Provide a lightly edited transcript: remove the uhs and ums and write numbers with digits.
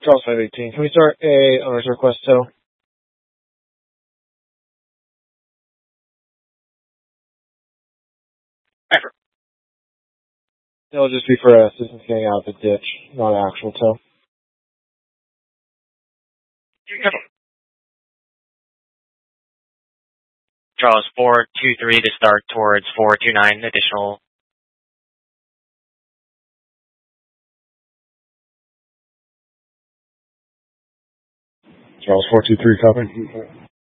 Charles 518. Can we start a owner's request tow? Ever. It'll just be for assistance getting out of the ditch, not actual tow. Charles 423 to start towards 429 additional. Charles 423, copy.